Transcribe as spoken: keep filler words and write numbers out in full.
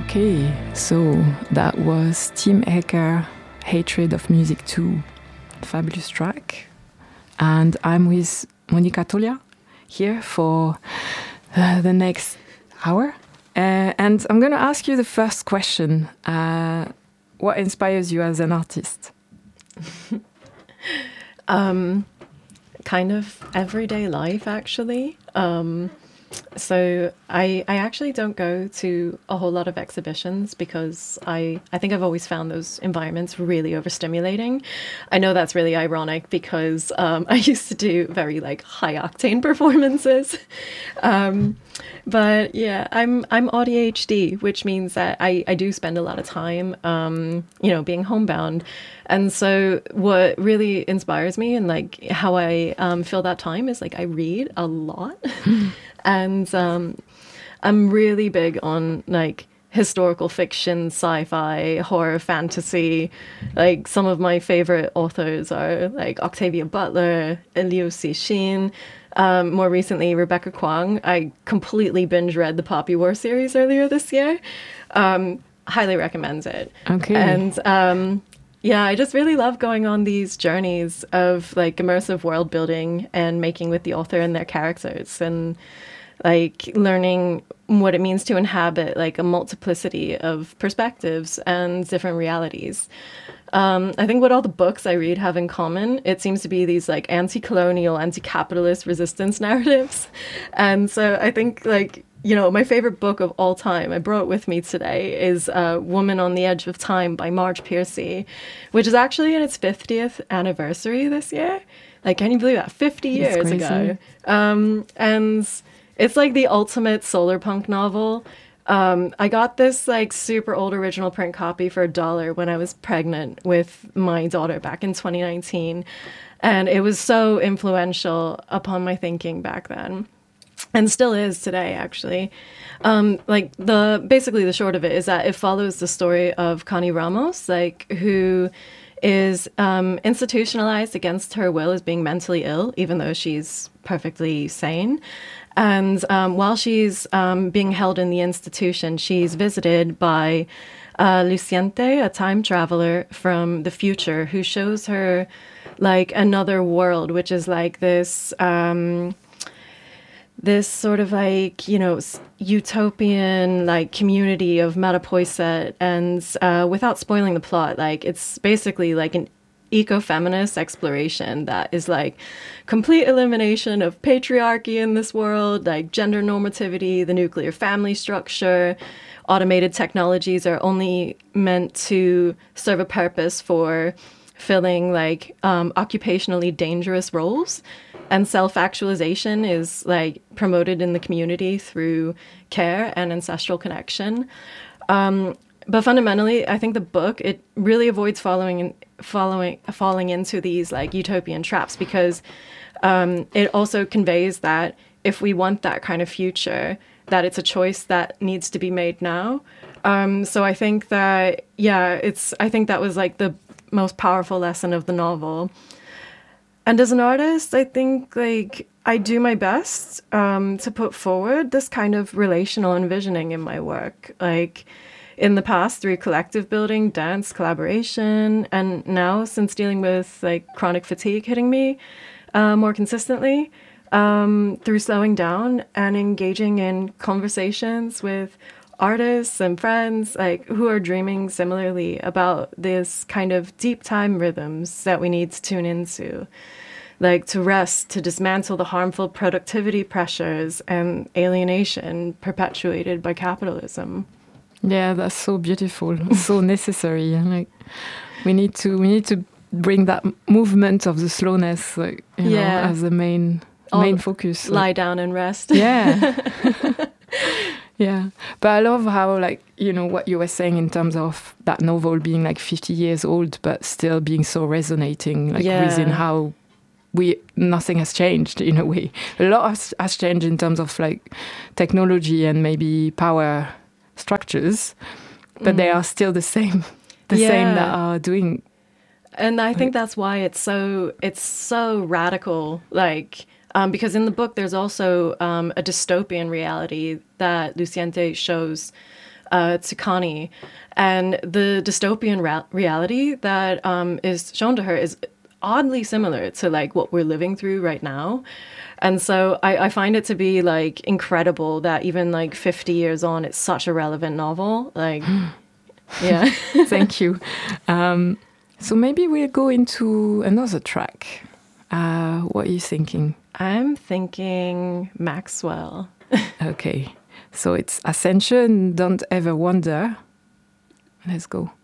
Okay, so that was Tim Aker, Hatred of Music two, fabulous track. And I'm with Monica Tolia here for uh, the next hour. Uh, and I'm going to ask you the first question. Uh, what inspires you as an artist? um, kind of everyday life, actually. Um, so I I actually don't go to a whole lot of exhibitions because I, I think I've always found those environments really overstimulating. I know that's really ironic because um, I used to do very like high octane performances. Um, but yeah, I'm I'm A D H D, which means that I, I do spend a lot of time, um, you know, being homebound. And so what really inspires me and like how I um, fill that time is like I read a lot. And um, I'm really big on like historical fiction, sci-fi, horror, fantasy. Like some of my favorite authors are like Octavia Butler, Liu Cixin. Um, more recently, Rebecca Kuang. I completely binge read the Poppy War series earlier this year. Um, highly recommends it. Okay. And um, yeah, I just really love going on these journeys of like immersive world building and making with the author and their characters and like learning what it means to inhabit like a multiplicity of perspectives and different realities. Um, I think what all the books I read have in common, it seems to be these like anti-colonial, anti-capitalist resistance narratives. And so I think like, you know, my favorite book of all time, I brought it with me today, is uh, Woman on the Edge of Time by Marge Piercy, which is actually in its fiftieth anniversary this year. Like, can you believe that? fifty years ago. Um, and it's like the ultimate solar punk novel. Um, I got this like super old original print copy for a dollar when I was pregnant with my daughter back in twenty nineteen. And it was so influential upon my thinking back then. And still is today, actually. Um, like the basically the short of it is that it follows the story of Connie Ramos, like who is um, institutionalized against her will as being mentally ill, even though she's perfectly sane. And um, while she's um, being held in the institution, she's visited by uh, Luciente, a time traveler from the future, who shows her like another world, which is like this um, this sort of like, you know, utopian like community of Matapoiset. And uh, without spoiling the plot, like it's basically like an ecofeminist exploration that is like complete elimination of patriarchy in this world, like gender normativity, the nuclear family structure. Automated technologies are only meant to serve a purpose for filling like um, occupationally dangerous roles. And self-actualization is like promoted in the community through care and ancestral connection. Um, but fundamentally, I think the book, it really avoids following following falling into these like utopian traps because um, it also conveys that if we want that kind of future, that it's a choice that needs to be made now. Um, so I think that, yeah, it's I think that was like the most powerful lesson of the novel. And as an artist, I think like I do my best um, to put forward this kind of relational envisioning in my work. Like in the past through collective building, dance, collaboration, and now since dealing with like chronic fatigue hitting me uh, more consistently um, through slowing down and engaging in conversations with artists and friends like who are dreaming similarly about this kind of deep time rhythms that we need to tune into, like to rest, to dismantle the harmful productivity pressures and alienation perpetuated by capitalism. Yeah, that's so beautiful, so necessary. Like we need to we need to bring that movement of the slowness, like, you yeah. know, as the main All main focus. Lie like, down and rest. Yeah. Yeah, but I love how, like, you know, what you were saying in terms of that novel being like fifty years old, but still being so resonating, like yeah. within how we nothing has changed in a way. A lot has, has changed in terms of like technology and maybe power structures, but mm. they are still the same, the yeah. same that are doing. And I think that's why it's so it's so radical, like. Um, because in the book, there's also um, a dystopian reality that Luciente shows uh, Tsukani. And the dystopian ra- reality that um, is shown to her is oddly similar to like what we're living through right now. And so I, I find it to be like incredible that even like fifty years on, it's such a relevant novel. Like, yeah. Thank you. Um, so maybe we'll go into another track. Uh, what are you thinking? I'm thinking Maxwell. Okay. So it's Ascension, Don't Ever Wonder. Let's go.